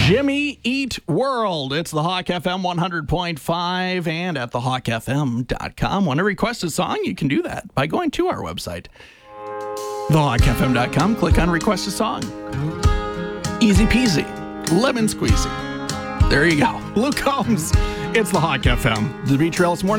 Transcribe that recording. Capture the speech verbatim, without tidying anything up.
Jimmy Eat World. It's the Hawk F M one hundred point five and at the hawk f m dot com. Want to request a song? You can do that by going to our website, the hawk f m dot com. Click on Request a Song. Easy peasy. Lemon squeezy. There you go. Luke Combs. It's the Hawk F M. The Beach Trail this morning.